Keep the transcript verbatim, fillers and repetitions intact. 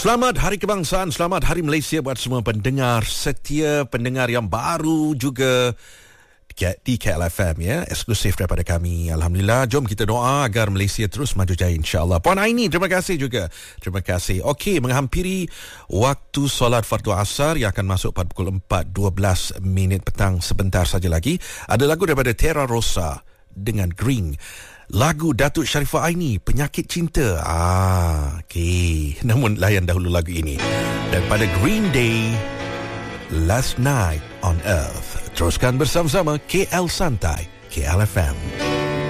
Selamat Hari Kebangsaan, selamat Hari Malaysia buat semua pendengar setia, pendengar yang baru juga di K L F M ya, eksklusif daripada kami. Alhamdulillah, jom kita doa agar Malaysia terus maju jaya insya-Allah. Puan Aini, terima kasih juga. Terima kasih. Okey, menghampiri waktu solat fardu asar yang akan masuk pada pukul empat dua belas minit petang sebentar saja lagi. Ada lagu daripada Terra Rosa dengan Green. Lagu Datuk Sharifah Aini, Penyakit Cinta. Ah, okey. Namun layan dahulu lagu ini. Dan pada Green Day, Last Night on Earth. Teruskan bersama-sama K L Santai, K L F M.